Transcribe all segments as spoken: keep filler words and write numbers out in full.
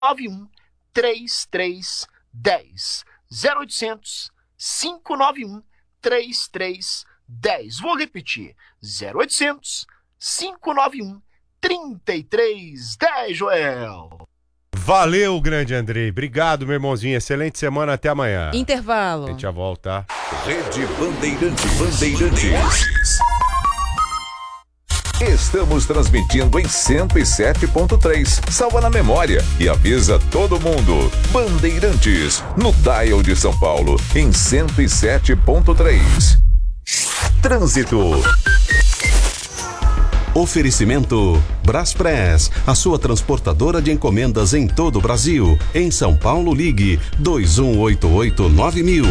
nove um, três três um zero. zero oitocentos, cinco nove um, três três um zero. Vou repetir. zero oitocentos, cinco nove um, três três um zero, Joel. Valeu, grande Andrei. Obrigado, meu irmãozinho. Excelente semana. Até amanhã. Intervalo. A gente já volta. Rede Bandeirantes. Bandeirantes. Estamos transmitindo em cento e sete ponto três. Salva na memória e avisa todo mundo. Bandeirantes, no dial de São Paulo, em cento e sete ponto três. Trânsito. Oferecimento Braspress, a sua transportadora de encomendas em todo o Brasil. Em São Paulo, ligue dois um oito oito nove mil.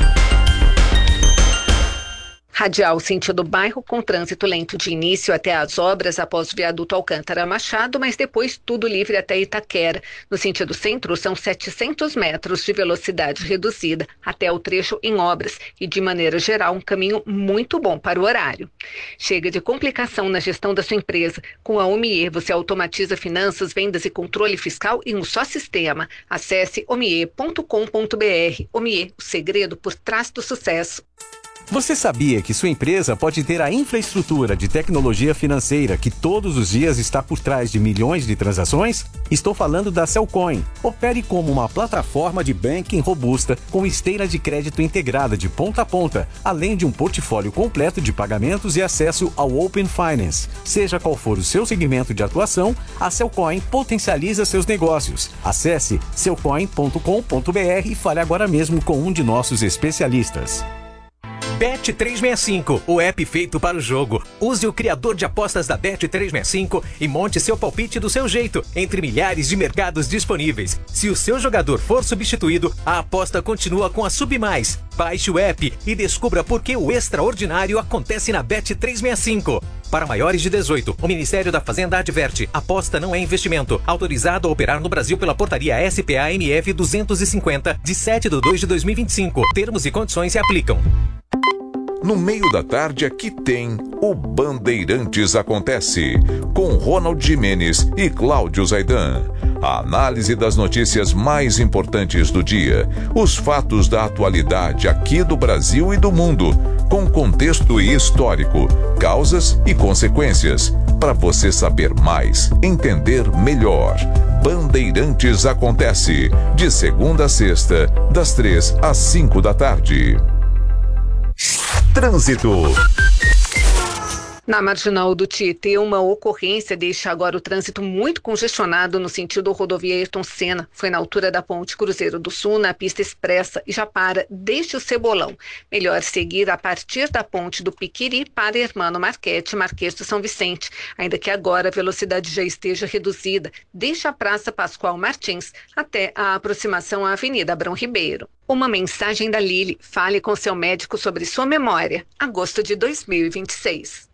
Radial sentido bairro com trânsito lento de início até as obras após o viaduto Alcântara Machado, mas depois tudo livre até Itaquera. No sentido centro são setecentos metros de velocidade reduzida até o trecho em obras e, de maneira geral, um caminho muito bom para o horário. Chega de complicação na gestão da sua empresa. Com a Omie você automatiza finanças, vendas e controle fiscal em um só sistema. Acesse omie ponto com ponto br. Omie, o segredo por trás do sucesso. Você sabia que sua empresa pode ter a infraestrutura de tecnologia financeira que todos os dias está por trás de milhões de transações? Estou falando da Cellcoin. Opere como uma plataforma de banking robusta com esteira de crédito integrada de ponta a ponta, além de um portfólio completo de pagamentos e acesso ao Open Finance. Seja qual for o seu segmento de atuação, a Cellcoin potencializa seus negócios. Acesse cellcoin ponto com ponto br e fale agora mesmo com um de nossos especialistas. Bet trezentos e sessenta e cinco, o app feito para o jogo. Use o criador de apostas da Bet trezentos e sessenta e cinco e monte seu palpite do seu jeito, entre milhares de mercados disponíveis. Se o seu jogador for substituído, a aposta continua com a Submais. Baixe o app e descubra por que o extraordinário acontece na Bet trezentos e sessenta e cinco. Para maiores de dezoito, o Ministério da Fazenda adverte: aposta não é investimento. Autorizado a operar no Brasil pela portaria S P A M F duzentos e cinquenta, de sete de dois de dois mil e vinte e cinco. Termos e condições se aplicam. No meio da tarde aqui tem o Bandeirantes Acontece, com Ronald Gimenez e Cláudio Zaidan. A análise das notícias mais importantes do dia, os fatos da atualidade aqui do Brasil e do mundo, com contexto histórico, causas e consequências, para você saber mais, entender melhor. Bandeirantes Acontece, de segunda a sexta, das três às cinco da tarde. Trânsito. Na marginal do Tietê, uma ocorrência deixa agora o trânsito muito congestionado no sentido rodovia Ayrton Senna. Foi na altura da Ponte Cruzeiro do Sul, na pista expressa, e já para desde o Cebolão. Melhor seguir a partir da Ponte do Piquiri para Hermano Marquete, Marquês do São Vicente, ainda que agora a velocidade já esteja reduzida, desde a Praça Pascoal Martins até a aproximação à Avenida Abrão Ribeiro. Uma mensagem da Lili: fale com seu médico sobre sua memória. Agosto de dois mil e vinte e seis.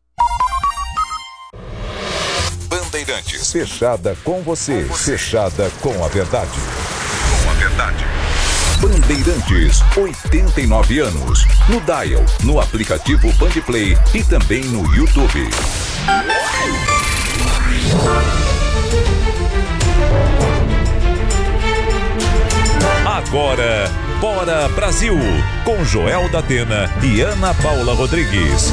Bandeirantes. Fechada com você. Fechada com a verdade. Com a verdade. Bandeirantes, oitenta e nove anos. No dial, no aplicativo Bandplay e também no YouTube. Agora, Bora Brasil, com Joel da Atena e Ana Paula Rodrigues.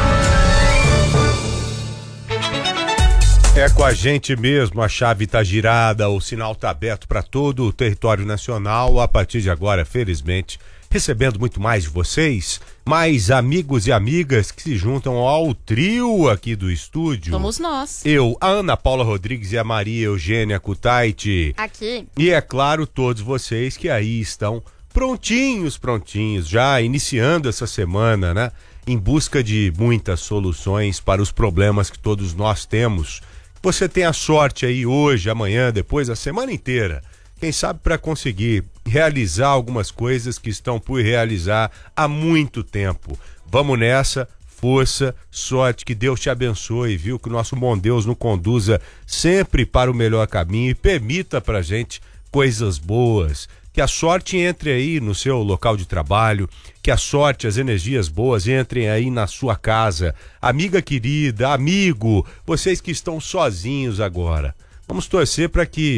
É com a gente mesmo, a chave tá girada, o sinal tá aberto para todo o território nacional. A partir de agora, felizmente, recebendo muito mais de vocês, mais amigos e amigas que se juntam ao trio aqui do estúdio. Somos nós. Eu, a Ana Paula Rodrigues e a Maria Eugênia Kutaiti. Aqui. E é claro, todos vocês que aí estão prontinhos, prontinhos, já iniciando essa semana, né? Em busca de muitas soluções para os problemas que todos nós temos. Você tem a sorte aí hoje, amanhã, depois, a semana inteira, quem sabe para conseguir realizar algumas coisas que estão por realizar há muito tempo. Vamos nessa, força, sorte, que Deus te abençoe, viu? Que o nosso bom Deus nos conduza sempre para o melhor caminho e permita pra gente coisas boas. Que a sorte entre aí no seu local de trabalho, que a sorte, as energias boas entrem aí na sua casa. Amiga querida, amigo, vocês que estão sozinhos agora, vamos torcer para que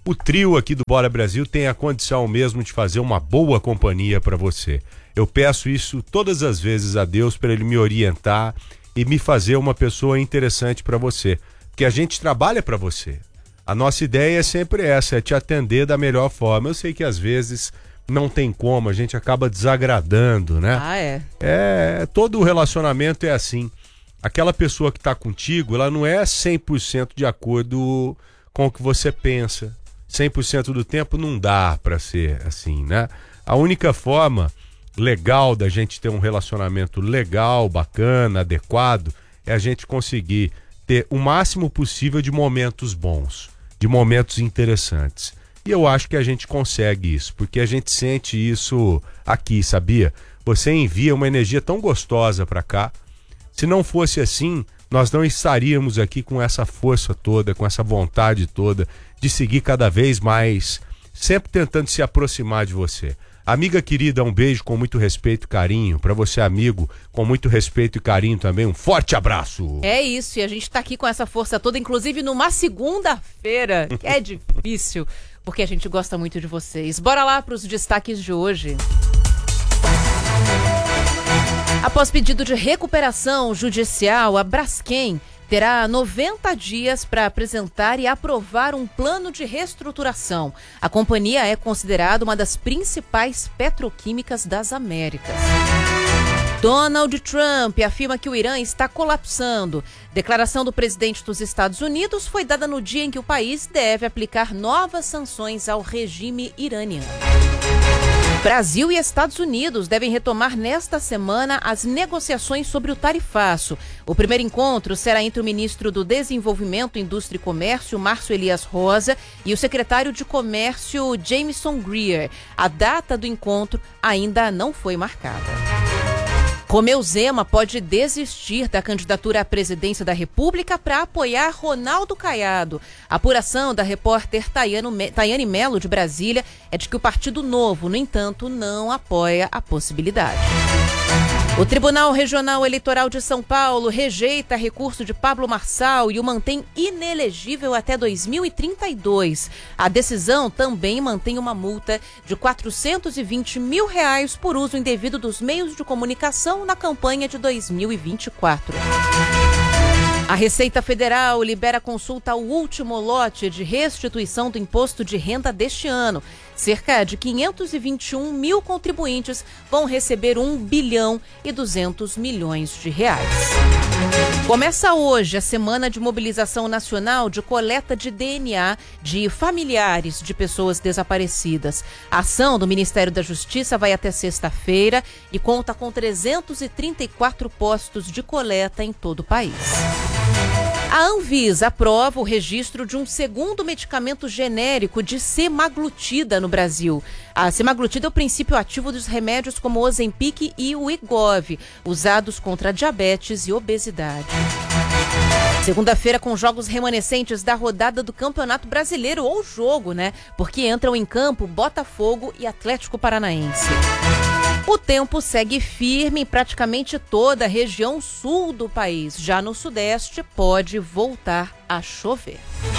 o trio aqui do Bora Brasil tem a condição mesmo de fazer uma boa companhia para você. Eu peço isso todas as vezes a Deus para ele me orientar e me fazer uma pessoa interessante para você, porque a gente trabalha para você. A nossa ideia é sempre essa, é te atender da melhor forma. Eu sei que às vezes não tem como, a gente acaba desagradando, né? Ah, é? É, todo o relacionamento é assim. Aquela pessoa que está contigo, ela não é cem por cento de acordo com o que você pensa. cem por cento do tempo não dá para ser assim, né? A única forma legal da gente ter um relacionamento legal, bacana, adequado, é a gente conseguir ter o máximo possível de momentos bons, de momentos interessantes. E eu acho que a gente consegue isso, porque a gente sente isso aqui, sabia? Você envia uma energia tão gostosa para cá. Se não fosse assim, nós não estaríamos aqui com essa força toda, com essa vontade toda de seguir cada vez mais, sempre tentando se aproximar de você. Amiga querida, um beijo com muito respeito e carinho. Para você, amigo, com muito respeito e carinho também, um forte abraço. É isso, e a gente tá aqui com essa força toda, inclusive numa segunda-feira, que é difícil, porque a gente gosta muito de vocês. Bora lá para os destaques de hoje. Após pedido de recuperação judicial, a Braskem terá noventa dias para apresentar e aprovar um plano de reestruturação. A companhia é considerada uma das principais petroquímicas das Américas. Donald Trump afirma que o Irã está colapsando. Declaração do presidente dos Estados Unidos foi dada no dia em que o país deve aplicar novas sanções ao regime iraniano. Brasil e Estados Unidos devem retomar nesta semana as negociações sobre o tarifaço. O primeiro encontro será entre o ministro do Desenvolvimento, Indústria e Comércio, Márcio Elias Rosa, e o secretário de Comércio, Jameson Greer. A data do encontro ainda não foi marcada. Romeu Zema pode desistir da candidatura à presidência da República para apoiar Ronaldo Caiado. A apuração da repórter Tayane Melo, de Brasília, é de que o Partido Novo, no entanto, não apoia a possibilidade. O Tribunal Regional Eleitoral de São Paulo rejeita recurso de Pablo Marçal e o mantém inelegível até dois mil e trinta e dois. A decisão também mantém uma multa de quatrocentos e vinte mil reais por uso indevido dos meios de comunicação na campanha de dois mil e vinte e quatro. A Receita Federal libera consulta ao último lote de restituição do imposto de renda deste ano. Cerca de quinhentos e vinte e um mil contribuintes vão receber um bilhão e duzentos milhões de reais. Começa hoje a Semana de Mobilização Nacional de Coleta de D N A de familiares de pessoas desaparecidas. A ação do Ministério da Justiça vai até sexta-feira e conta com trezentos e trinta e quatro postos de coleta em todo o país. A Anvisa aprova o registro de um segundo medicamento genérico de semaglutida no Brasil. A semaglutida é o princípio ativo dos remédios como o Ozempic e o Wegovy, usados contra diabetes e obesidade. Segunda-feira com jogos remanescentes da rodada do Campeonato Brasileiro, ou jogo, né? Porque entram em campo Botafogo e Atlético Paranaense. O tempo segue firme em praticamente toda a região sul do país. Já no sudeste pode voltar a chover.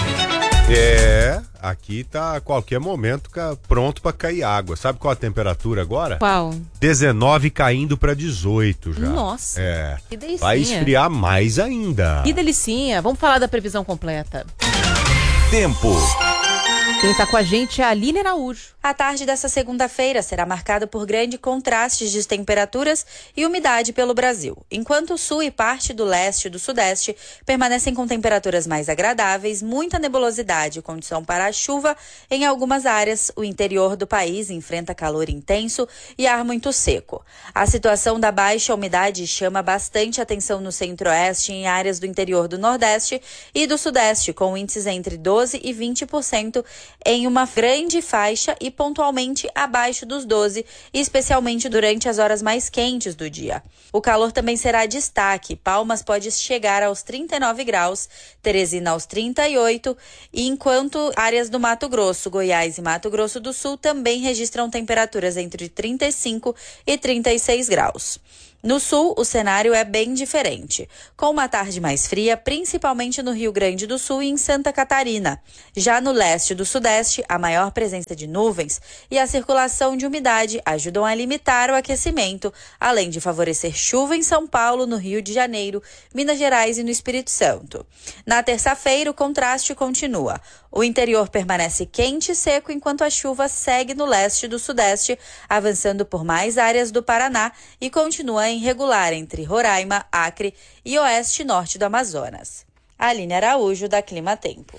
É, aqui tá a qualquer momento pronto para cair água. Sabe qual a temperatura agora? Qual? dezenove caindo para dezoito já. Nossa, é. Que delicinha. Vai esfriar mais ainda. Que delicinha. Vamos falar da previsão completa. Tempo. Quem está com a gente é a Aline Araújo. A tarde dessa segunda-feira será marcada por grande contraste de temperaturas e umidade pelo Brasil, enquanto o sul e parte do leste e do sudeste permanecem com temperaturas mais agradáveis, muita nebulosidade e condição para a chuva em algumas áreas. O interior do país enfrenta calor intenso e ar muito seco. A situação da baixa umidade chama bastante atenção no centro-oeste e em áreas do interior do nordeste e do sudeste, com índices entre doze e vinte por cento em uma grande faixa e pontualmente abaixo dos doze, especialmente durante as horas mais quentes do dia. O calor também será destaque. Palmas pode chegar aos trinta e nove graus, Teresina aos trinta e oito, e enquanto áreas do Mato Grosso, Goiás e Mato Grosso do Sul também registram temperaturas entre trinta e cinco e trinta e seis graus. No sul, o cenário é bem diferente, com uma tarde mais fria, principalmente no Rio Grande do Sul e em Santa Catarina. Já no leste e do sudeste, a maior presença de nuvens e a circulação de umidade ajudam a limitar o aquecimento, além de favorecer chuva em São Paulo, no Rio de Janeiro, Minas Gerais e no Espírito Santo. Na terça-feira, o contraste continua. O interior permanece quente e seco, enquanto a chuva segue no leste e do sudeste, avançando por mais áreas do Paraná e continua irregular entre Roraima, Acre e oeste e norte do Amazonas. Aline Araújo, da Clima Tempo.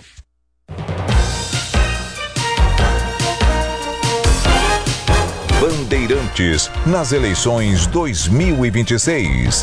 Bandeirantes nas eleições dois mil e vinte e seis.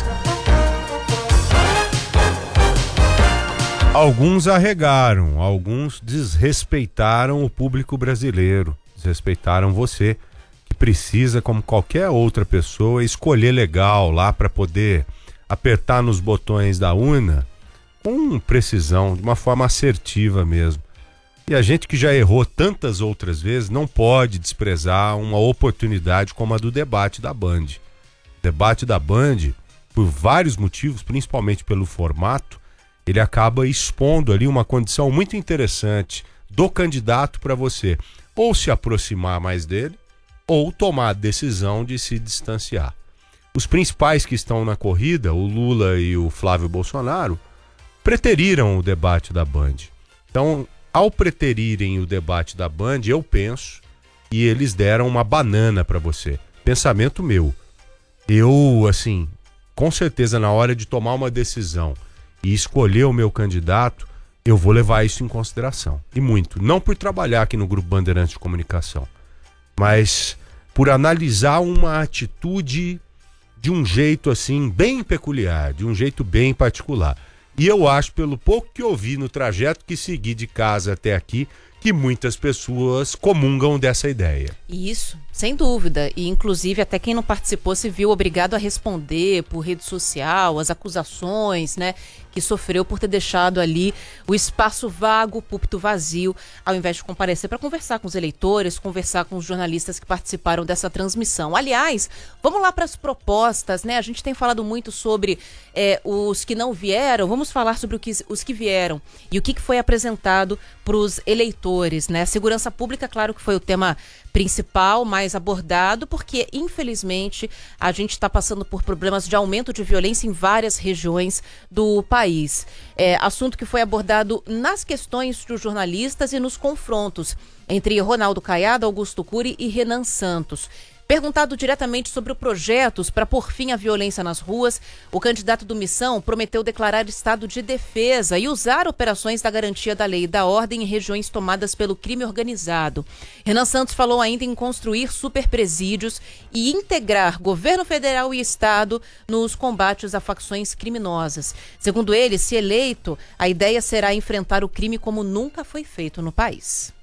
Alguns arregaram, alguns desrespeitaram o público brasileiro, desrespeitaram você, que precisa, como qualquer outra pessoa, escolher legal lá para poder apertar nos botões da urna com precisão, de uma forma assertiva mesmo. E a gente que já errou tantas outras vezes não pode desprezar uma oportunidade como a do debate da Band. O debate da Band, por vários motivos, principalmente pelo formato, ele acaba expondo ali uma condição muito interessante do candidato para você ou se aproximar mais dele ou tomar a decisão de se distanciar. Os principais que estão na corrida, o Lula e o Flávio Bolsonaro, preteriram o debate da Band. Então, ao preterirem o debate da Band, eu penso que eles deram uma banana para você. Pensamento meu. Eu, assim, com certeza na hora de tomar uma decisão e escolher o meu candidato, eu vou levar isso em consideração. E muito. Não por trabalhar aqui no Grupo Bandeirantes de Comunicação, mas por analisar uma atitude de um jeito assim bem peculiar, de um jeito bem particular. E eu acho, pelo pouco que eu vi no trajeto que segui de casa até aqui, que muitas pessoas comungam dessa ideia. Isso, sem dúvida. E inclusive até quem não participou se viu obrigado a responder por rede social, as acusações, né, que sofreu por ter deixado ali o espaço vago, o púlpito vazio, ao invés de comparecer para conversar com os eleitores, conversar com os jornalistas que participaram dessa transmissão. Aliás, vamos lá para as propostas, né? A gente tem falado muito sobre é, os que não vieram, vamos falar sobre o que, os que vieram e o que, que foi apresentado para os eleitores, né? Segurança pública, claro que foi o tema principal, mais abordado, porque infelizmente a gente está passando por problemas de aumento de violência em várias regiões do país. É, assunto que foi abordado nas questões dos jornalistas e nos confrontos entre Ronaldo Caiado, Augusto Cury e Renan Santos. Perguntado diretamente sobre projetos para pôr fim à violência nas ruas, o candidato do Missão prometeu declarar estado de defesa e usar operações da garantia da lei e da ordem em regiões tomadas pelo crime organizado. Renan Santos falou ainda em construir superpresídios e integrar governo federal e estado nos combates a facções criminosas. Segundo ele, se eleito, a ideia será enfrentar o crime como nunca foi feito no país.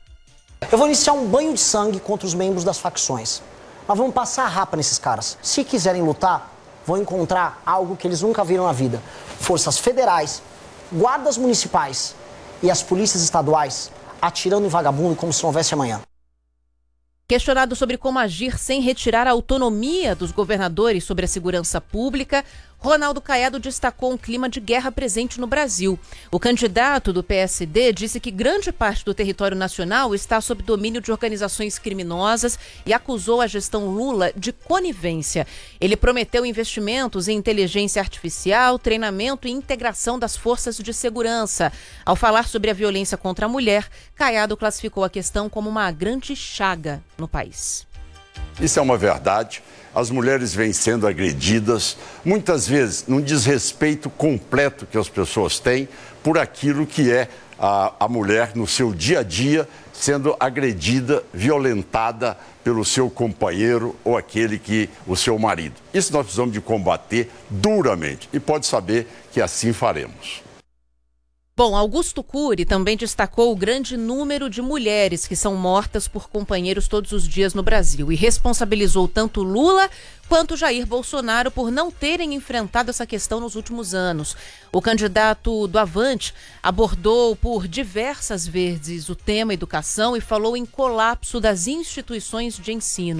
Eu vou iniciar um banho de sangue contra os membros das facções. Nós vamos passar a rapa nesses caras. Se quiserem lutar, vão encontrar algo que eles nunca viram na vida. Forças federais, guardas municipais e as polícias estaduais atirando em vagabundo como se não houvesse amanhã. Questionado sobre como agir sem retirar a autonomia dos governadores sobre a segurança pública, Ronaldo Caiado destacou um clima de guerra presente no Brasil. O candidato do P S D disse que grande parte do território nacional está sob domínio de organizações criminosas e acusou a gestão Lula de conivência. Ele prometeu investimentos em inteligência artificial, treinamento e integração das forças de segurança. Ao falar sobre a violência contra a mulher, Caiado classificou a questão como uma grande chaga no país. Isso é uma verdade. As mulheres vêm sendo agredidas, muitas vezes num desrespeito completo que as pessoas têm por aquilo que é a, a mulher no seu dia a dia sendo agredida, violentada pelo seu companheiro ou aquele que o seu marido. Isso nós precisamos de combater duramente e pode saber que assim faremos. Bom, Augusto Cury também destacou o grande número de mulheres que são mortas por companheiros todos os dias no Brasil e responsabilizou tanto Lula quanto Jair Bolsonaro por não terem enfrentado essa questão nos últimos anos. O candidato do Avante abordou por diversas vezes o tema educação e falou em colapso das instituições de ensino.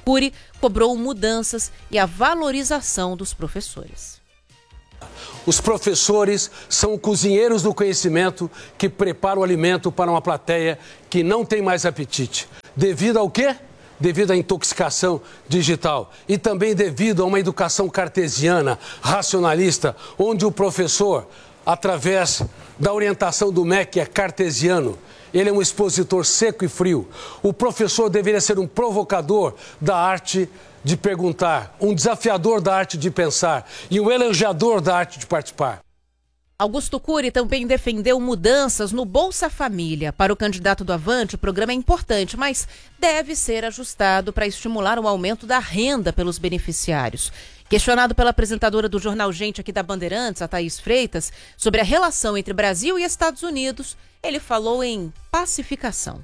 Cury cobrou mudanças e a valorização dos professores. Os professores são cozinheiros do conhecimento que preparam o alimento para uma plateia que não tem mais apetite. Devido ao quê? Devido à intoxicação digital e também devido a uma educação cartesiana, racionalista, onde o professor, através da orientação do M E C, que é cartesiano, ele é um expositor seco e frio. O professor deveria ser um provocador da arte de perguntar, um desafiador da arte de pensar e um elogiador da arte de participar. Augusto Cury também defendeu mudanças no Bolsa Família. Para o candidato do Avante, o programa é importante, mas deve ser ajustado para estimular o aumento da renda pelos beneficiários. Questionado pela apresentadora do Jornal Gente aqui da Bandeirantes, a Thaís Freitas, sobre a relação entre Brasil e Estados Unidos, ele falou em pacificação.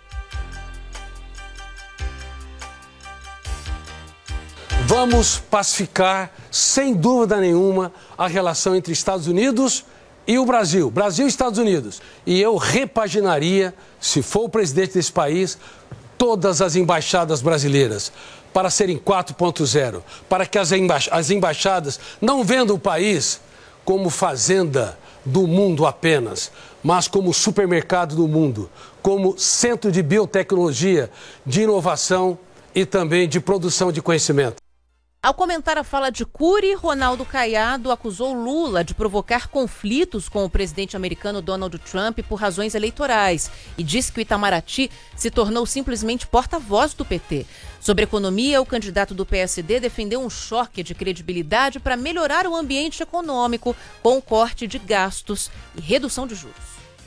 Vamos pacificar, sem dúvida nenhuma, a relação entre Estados Unidos e o Brasil. Brasil e Estados Unidos. E eu repaginaria, se for o presidente desse país, todas as embaixadas brasileiras para serem quatro ponto zero, para que as, emba- as embaixadas não vendam o país como fazenda do mundo apenas, mas como supermercado do mundo, como centro de biotecnologia, de inovação e também de produção de conhecimento. Ao comentar a fala de Cury, Ronaldo Caiado acusou Lula de provocar conflitos com o presidente americano Donald Trump por razões eleitorais e disse que o Itamaraty se tornou simplesmente porta-voz do P T. Sobre economia, o candidato do P S D defendeu um choque de credibilidade para melhorar o ambiente econômico com o corte de gastos e redução de juros.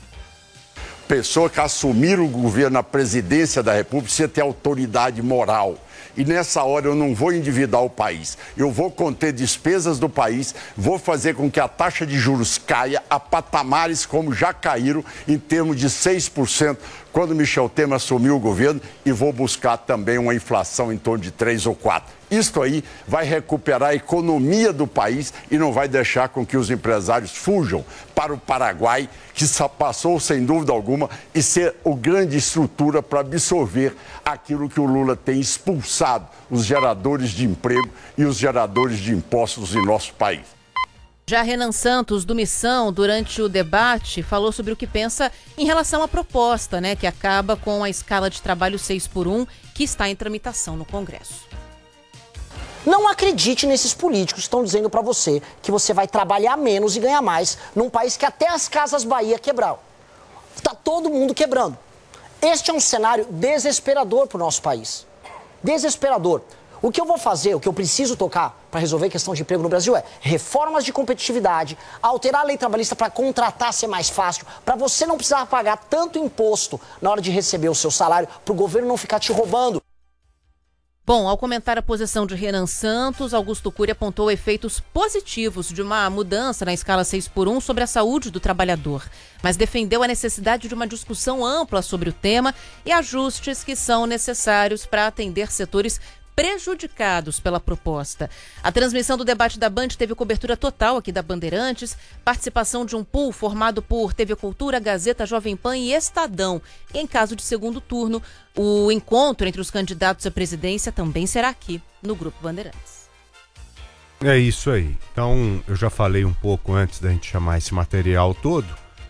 Pessoa que assumir o governo, a presidência da República, precisa ter autoridade moral. E nessa hora eu não vou endividar o país. Eu vou conter despesas do país, vou fazer com que a taxa de juros caia a patamares como já caíram em termos de seis por cento quando Michel Temer assumiu o governo e vou buscar também uma inflação em torno de três ou quatro. Isto aí vai recuperar a economia do país e não vai deixar com que os empresários fujam para o Paraguai, que só passou, sem dúvida alguma, e ser a grande estrutura para absorver aquilo que o Lula tem expulsado, os geradores de emprego e os geradores de impostos em nosso país. Já Renan Santos, do Missão, durante o debate, falou sobre o que pensa em relação à proposta, né, que acaba com a escala de trabalho seis por um, que está em tramitação no Congresso. Não acredite nesses políticos que estão dizendo para você que você vai trabalhar menos e ganhar mais num país que até as Casas Bahia quebraram. Está todo mundo quebrando. Este é um cenário desesperador para o nosso país. Desesperador. O que eu vou fazer, o que eu preciso tocar para resolver a questão de emprego no Brasil é reformas de competitividade, alterar a lei trabalhista para contratar ser mais fácil, para você não precisar pagar tanto imposto na hora de receber o seu salário, para o governo não ficar te roubando. Bom, ao comentar a posição de Renan Santos, Augusto Cury apontou efeitos positivos de uma mudança na escala seis por um sobre a saúde do trabalhador, mas defendeu a necessidade de uma discussão ampla sobre o tema e ajustes que são necessários para atender setores prejudicados pela proposta. A transmissão do debate da Band teve cobertura total aqui da Bandeirantes, participação de um pool formado por T V Cultura, Gazeta, Jovem Pan e Estadão. E em caso de segundo turno, o encontro entre os candidatos à presidência também será aqui no Grupo Bandeirantes. É isso aí. Então, eu já falei um pouco antes da gente chamar esse material todo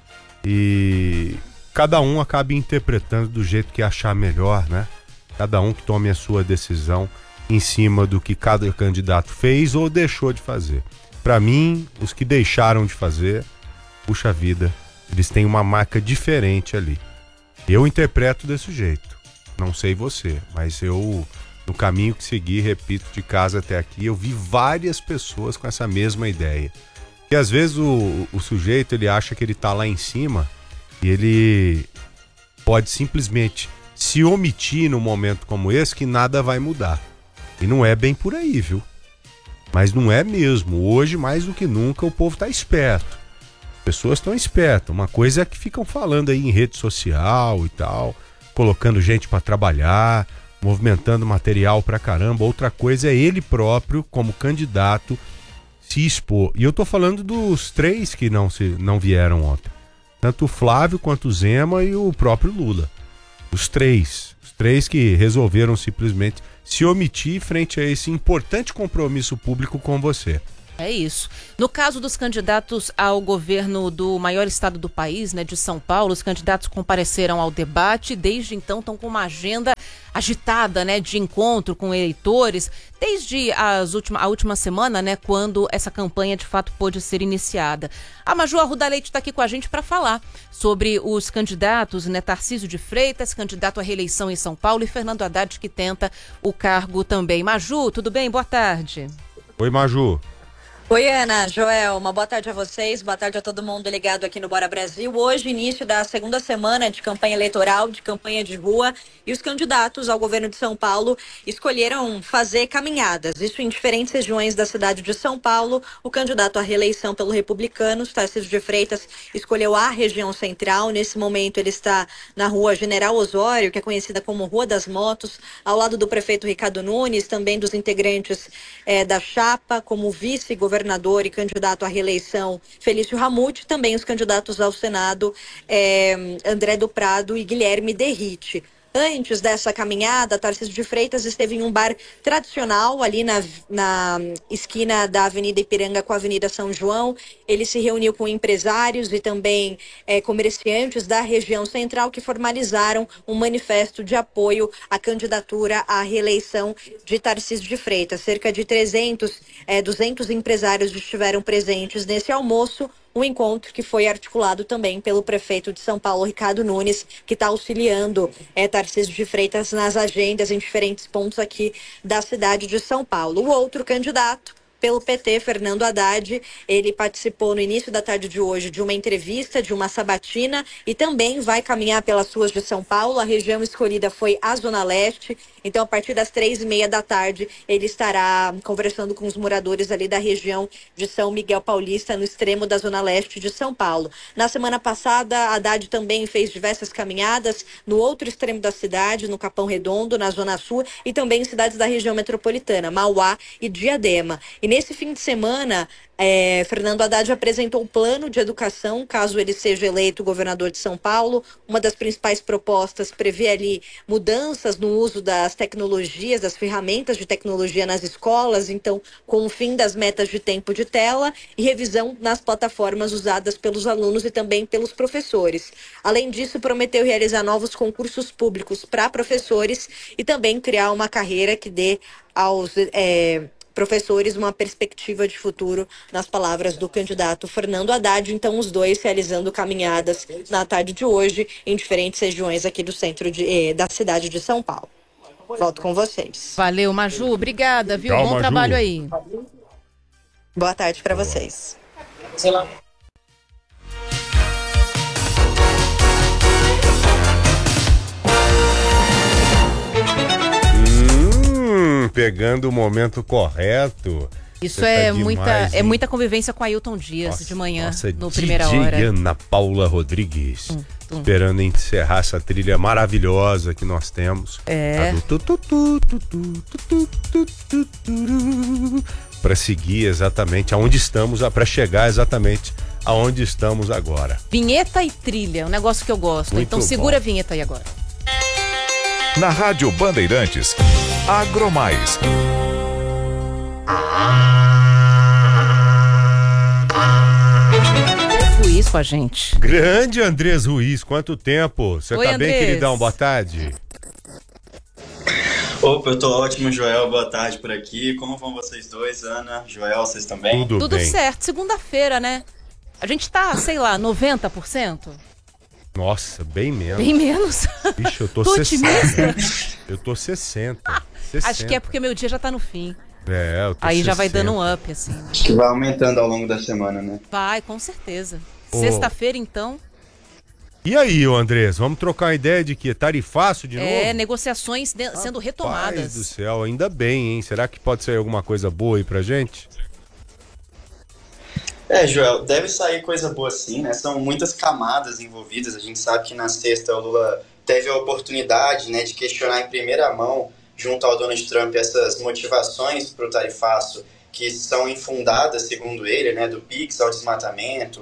e cada um acaba interpretando do jeito que achar melhor, né? Cada um que tome a sua decisão em cima do que cada candidato fez ou deixou de fazer. Para mim, os que deixaram de fazer, puxa vida, eles têm uma marca diferente ali. Eu interpreto desse jeito. Não sei você, mas eu, no caminho que segui, repito, de casa até aqui, eu vi várias pessoas com essa mesma ideia. Que às vezes o, o sujeito, ele acha que ele tá lá em cima e ele pode simplesmente se omitir num momento como esse que nada vai mudar. E não é bem por aí, viu? Mas não é mesmo. Hoje, mais do que nunca, o povo tá esperto. As pessoas estão espertas. Uma coisa é que ficam falando aí em rede social e tal, colocando gente para trabalhar, movimentando material pra caramba. Outra coisa é ele próprio, como candidato, se expor. E eu tô falando dos três que não, se, não vieram ontem. Tanto o Flávio quanto o Zema e o próprio Lula. Os três. Os três que resolveram simplesmente se omitir frente a esse importante compromisso público com você. É isso. No caso dos candidatos ao governo do maior estado do país, né, de São Paulo, os candidatos compareceram ao debate. Desde então estão com uma agenda agitada, né, de encontro com eleitores, desde as última, a última semana, né, quando essa campanha de fato pôde ser iniciada. A Maju Arruda Leite está aqui com a gente para falar sobre os candidatos, né, Tarcísio de Freitas, candidato à reeleição em São Paulo, e Fernando Haddad, que tenta o cargo também. Maju, tudo bem? Boa tarde. Oi, Maju. Oi, Ana, Joel, uma boa tarde a vocês, boa tarde a todo mundo ligado aqui no Bora Brasil. Hoje, início da segunda semana de campanha eleitoral, de campanha de rua, e os candidatos ao governo de São Paulo escolheram fazer caminhadas, isso em diferentes regiões da cidade de São Paulo. O candidato à reeleição pelo Republicanos, Tarcísio de Freitas, escolheu a região central. Nesse momento ele está na rua General Osório, que é conhecida como Rua das Motos, ao lado do prefeito Ricardo Nunes, também dos integrantes é, da chapa, como vice-governador governador e candidato à reeleição Felício Ramute, também os candidatos ao Senado é, André do Prado e Guilherme Derrite. Antes dessa caminhada, Tarcísio de Freitas esteve em um bar tradicional ali na, na esquina da Avenida Ipiranga com a Avenida São João. Ele se reuniu com empresários e também é, comerciantes da região central que formalizaram um manifesto de apoio à candidatura à reeleição de Tarcísio de Freitas. Cerca de trezentos, é, duzentos empresários estiveram presentes nesse almoço. Um encontro que foi articulado também pelo prefeito de São Paulo, Ricardo Nunes, que está auxiliando é, Tarcísio de Freitas nas agendas em diferentes pontos aqui da cidade de São Paulo. O outro candidato, pelo P T, Fernando Haddad, ele participou no início da tarde de hoje de uma entrevista, de uma sabatina, e também vai caminhar pelas ruas de São Paulo. A região escolhida foi a Zona Leste, então a partir das três e meia da tarde ele estará conversando com os moradores ali da região de São Miguel Paulista, no extremo da Zona Leste de São Paulo. Na semana passada, Haddad também fez diversas caminhadas no outro extremo da cidade, no Capão Redondo, na Zona Sul, e também em cidades da região metropolitana, Mauá e Diadema. E nesse fim de semana, é, Fernando Haddad apresentou um plano de educação, caso ele seja eleito governador de São Paulo. Uma das principais propostas prevê ali mudanças no uso das tecnologias, das ferramentas de tecnologia nas escolas, então com o fim das metas de tempo de tela e revisão nas plataformas usadas pelos alunos e também pelos professores. Além disso, prometeu realizar novos concursos públicos para professores e também criar uma carreira que dê aos... É, professores uma perspectiva de futuro, nas palavras do candidato Fernando Haddad. Então, os dois realizando caminhadas na tarde de hoje em diferentes regiões aqui do centro de, eh, da cidade de São Paulo. Volto com vocês. Valeu, Maju. Obrigada, viu? Tchau, Bom Maju. trabalho aí. Boa tarde para vocês. Sei lá. Pegando o momento correto. Isso Você é, tá muita, demais, é hein? muita convivência com a Ailton Dias Nossa, de manhã, nossa, no D J Primeira Hora. Ana Paula Rodrigues, Tum, tum. esperando encerrar essa trilha maravilhosa que nós temos. É. A do tu, tu, tu, tu, tu, tu, tu, tu, tu, tu, pra seguir exatamente aonde estamos, para chegar exatamente aonde estamos agora. Vinheta e trilha, um negócio que eu gosto. Muito Então segura bom. a vinheta aí agora. Na Rádio Bandeirantes, Agromais. Ruiz com a gente. Grande Andrés Ruiz, quanto tempo? Você Oi, tá bem, Andrés. queridão? Boa tarde. Opa, eu tô ótimo, Joel. Boa tarde por aqui. Como vão vocês dois, Ana, Joel, vocês também? Tudo, Tudo bem. certo. Segunda-feira, né? A gente tá, sei lá, noventa por cento? Nossa, bem menos. Bem menos. Ixi, eu tô Tô sessenta. otimista? Eu tô sessenta. Acho que é porque meu dia já tá no fim. É, eu tô Aí já vai sessenta. dando um up, assim. Acho que vai aumentando ao longo da semana, né? Vai, com certeza. Ô. Sexta-feira, então, E aí, ô Andrés, vamos trocar uma ideia de que tarifaço de é novo? negociações de- sendo Paz retomadas. do céu, ainda bem, hein? Será que pode sair alguma coisa boa aí pra gente? É, Joel, deve sair coisa boa sim, né? São muitas camadas envolvidas. A gente sabe que na sexta o Lula teve a oportunidade, né, de questionar em primeira mão, junto ao Donald Trump, essas motivações para o tarifaço que são infundadas, segundo ele, né, do Pix ao desmatamento,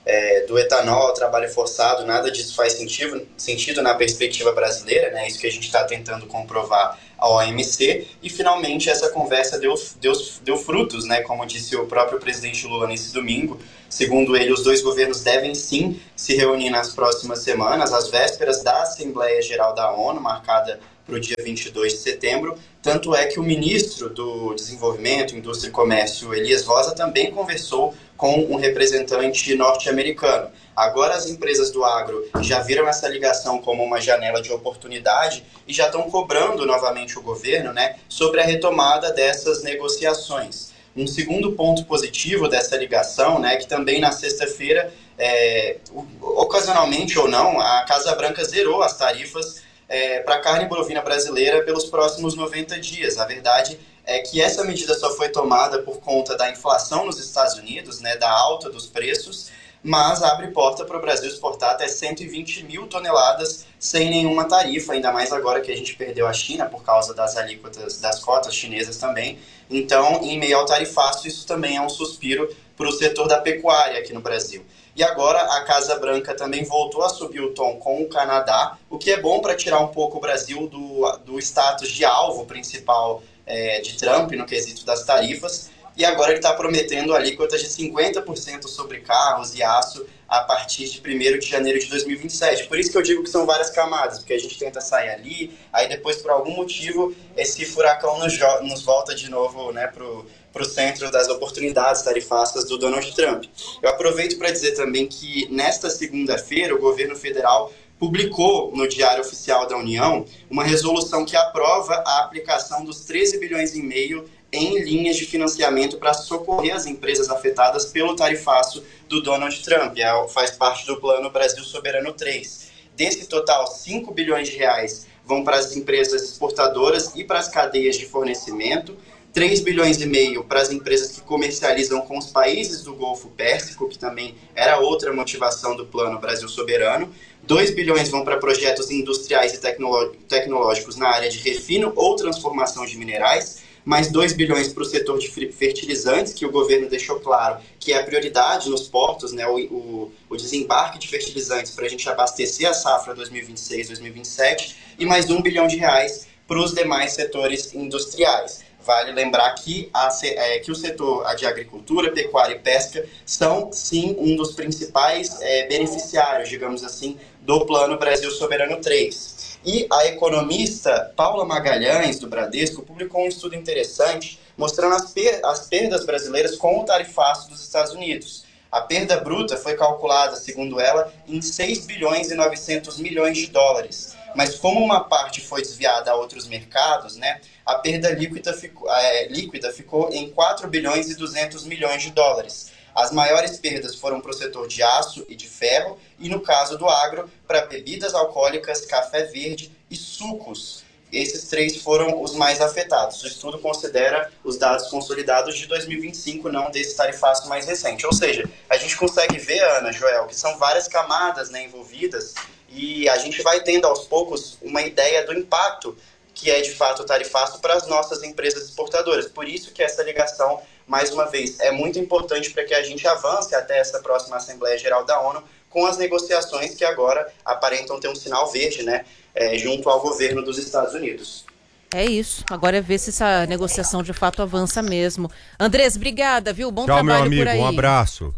é, do etanol, trabalho forçado, nada disso faz sentido, sentido na perspectiva brasileira, né? Isso que a gente está tentando comprovar a O M C, e finalmente essa conversa deu, deu, deu frutos, né? Como disse o próprio presidente Lula nesse domingo. Segundo ele, os dois governos devem sim se reunir nas próximas semanas, às vésperas da Assembleia Geral da ONU, marcada para o dia vinte e dois de setembro. Tanto é que o ministro do Desenvolvimento, Indústria e Comércio, Elias Rosa, também conversou com um representante norte-americano. Agora as empresas do agro já viram essa ligação como uma janela de oportunidade e já estão cobrando novamente o governo, né, sobre a retomada dessas negociações. Um segundo ponto positivo dessa ligação, né, que também na sexta-feira, é, ocasionalmente ou não, a Casa Branca zerou as tarifas é, para a carne bovina brasileira pelos próximos noventa dias. A verdade é que essa medida só foi tomada por conta da inflação nos Estados Unidos, né, da alta dos preços, mas abre porta para o Brasil exportar até cento e vinte mil toneladas sem nenhuma tarifa, ainda mais agora que a gente perdeu a China por causa das alíquotas, das cotas chinesas também. Então, em meio ao tarifaço, isso também é um suspiro para o setor da pecuária aqui no Brasil. E agora a Casa Branca também voltou a subir o tom com o Canadá, o que é bom para tirar um pouco o Brasil do, do status de alvo principal é, de Trump no quesito das tarifas. E agora ele está prometendo alíquotas de cinquenta por cento sobre carros e aço a partir de primeiro de janeiro de dois mil e vinte e sete. Por isso que eu digo que são várias camadas, porque a gente tenta sair ali, aí depois, por algum motivo, esse furacão nos, nos volta de novo, né, para o centro das oportunidades tarifácias do Donald Trump. Eu aproveito para dizer também que nesta segunda-feira o governo federal publicou no Diário Oficial da União uma resolução que aprova a aplicação dos treze bilhões e meio em linhas de financiamento para socorrer as empresas afetadas pelo tarifaço do Donald Trump. É, faz parte do Plano Brasil Soberano três. Desse total, cinco bilhões de reais vão para as empresas exportadoras e para as cadeias de fornecimento, três bilhões e meio para as empresas que comercializam com os países do Golfo Pérsico, que também era outra motivação do Plano Brasil Soberano, dois bilhões vão para projetos industriais e tecnológicos na área de refino ou transformação de minerais, mais dois bilhões para o setor de fertilizantes, que o governo deixou claro que é a prioridade nos portos, né, o, o, o desembarque de fertilizantes para a gente abastecer a safra dois mil e vinte e seis, dois mil e vinte e sete, e mais um bilhão de reais para os demais setores industriais. Vale lembrar que, a, é, que o setor de agricultura, pecuária e pesca são, sim, um dos principais é, beneficiários, digamos assim, do Plano Brasil Soberano três. E a economista Paula Magalhães, do Bradesco, publicou um estudo interessante mostrando as, per- as perdas brasileiras com o tarifaço dos Estados Unidos. A perda bruta foi calculada, segundo ela, em seis bilhões e novecentos milhões de dólares. Mas como uma parte foi desviada a outros mercados, né, a perda líquida ficou, é, líquida ficou em quatro bilhões e duzentos milhões de dólares. As maiores perdas foram para o setor de aço e de ferro e, no caso do agro, para bebidas alcoólicas, café verde e sucos. Esses três foram os mais afetados. O estudo considera os dados consolidados de dois mil e vinte e cinco, não desse tarifaço mais recente. Ou seja, a gente consegue ver, Ana, Joel, que são várias camadas, né, envolvidas, e a gente vai tendo aos poucos uma ideia do impacto que é de fato o tarifaço para as nossas empresas exportadoras. Por isso que essa ligação, mais uma vez, é muito importante para que a gente avance até essa próxima Assembleia Geral da ONU com as negociações que agora aparentam ter um sinal verde, né, é, junto ao governo dos Estados Unidos. É isso. Agora é ver se essa negociação de fato avança mesmo. Andrés, obrigada, viu? Bom Tchau, trabalho meu amigo, por aí. Um abraço.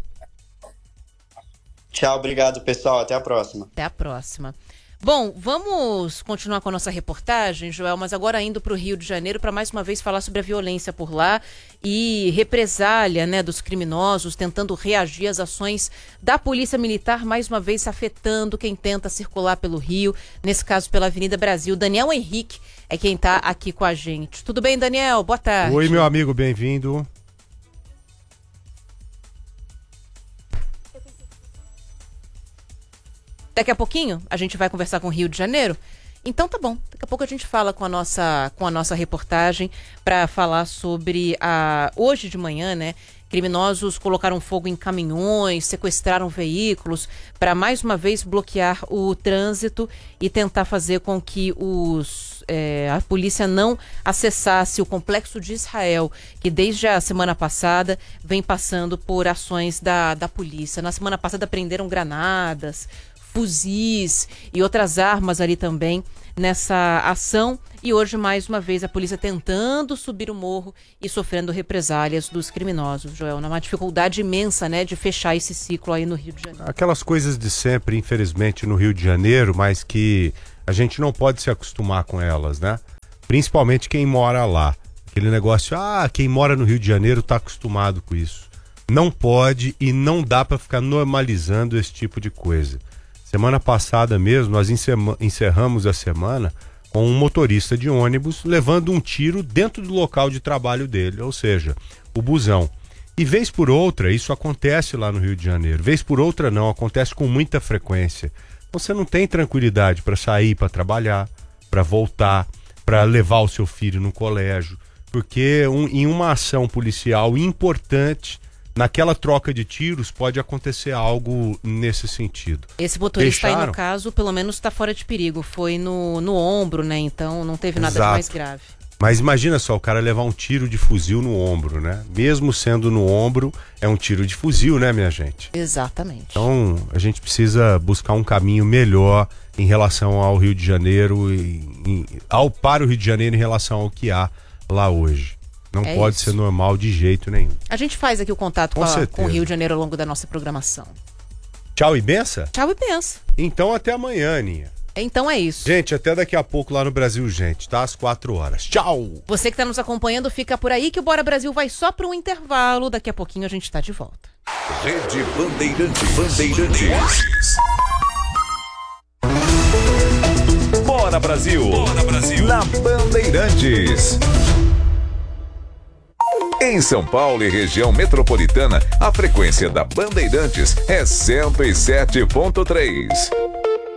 Tchau, obrigado, pessoal. Até a próxima. Até a próxima. Bom, vamos continuar com a nossa reportagem, Joel, mas agora indo para o Rio de Janeiro para mais uma vez falar sobre a violência por lá e represália, né, dos criminosos, tentando reagir às ações da Polícia Militar, mais uma vez afetando quem tenta circular pelo Rio, nesse caso pela Avenida Brasil. Daniel Henrique é quem está aqui com a gente. Tudo bem, Daniel? Boa tarde. Oi, meu amigo, bem-vindo. Daqui a pouquinho a gente vai conversar com o Rio de Janeiro. Então tá bom, daqui a pouco a gente fala com a nossa, com a nossa reportagem para falar sobre a... Hoje de manhã, né, criminosos colocaram fogo em caminhões, sequestraram veículos para mais uma vez bloquear o trânsito e tentar fazer com que os é, a polícia não acessasse o Complexo de Israel, que desde a semana passada vem passando por ações da, da polícia. Na semana passada prenderam granadas, fuzis e outras armas ali também nessa ação. E hoje, mais uma vez, a polícia tentando subir o morro e sofrendo represálias dos criminosos, Joel. Numa dificuldade imensa, né, de fechar esse ciclo aí no Rio de Janeiro. Aquelas coisas de sempre, infelizmente, no Rio de Janeiro, mas que a gente não pode se acostumar com elas, né? Principalmente quem mora lá. Aquele negócio, ah, quem mora no Rio de Janeiro está acostumado com isso. Não pode e não dá para ficar normalizando esse tipo de coisa. Semana passada mesmo, nós encerramos a semana com um motorista de ônibus levando um tiro dentro do local de trabalho dele, ou seja, o busão. E vez por outra, isso acontece lá no Rio de Janeiro. Vez por outra não, acontece com muita frequência. Você não tem tranquilidade para sair, para trabalhar, para voltar, para levar o seu filho no colégio, porque um, em uma ação policial importante, naquela troca de tiros, pode acontecer algo nesse sentido. Esse motorista Deixaram... aí, no caso, pelo menos está fora de perigo. Foi no, no ombro, né? Então não teve nada Exato. mais grave. Mas imagina só, o cara levar um tiro de fuzil no ombro, né? Mesmo sendo no ombro, é um tiro de fuzil, né, minha gente? Exatamente. Então, a gente precisa buscar um caminho melhor em relação ao Rio de Janeiro, e, em, ao, para o Rio de Janeiro em relação ao que há lá hoje. Não é pode isso. ser normal de jeito nenhum. A gente faz aqui o contato com, com, a, com o Rio de Janeiro ao longo da nossa programação. Tchau e benção? Tchau e benção. Então até amanhã, Aninha. Então é isso. Gente, até daqui a pouco lá no Brasil, gente, tá? Às quatro horas. Tchau! Você que está nos acompanhando, fica por aí que o Bora Brasil vai só para um intervalo. Daqui a pouquinho a gente tá de volta. Rede Bandeirantes. Bandeirantes. Bora Brasil. Bora Brasil. Na Bandeirantes. Em São Paulo e região metropolitana, a frequência da Bandeirantes é cento e sete ponto três.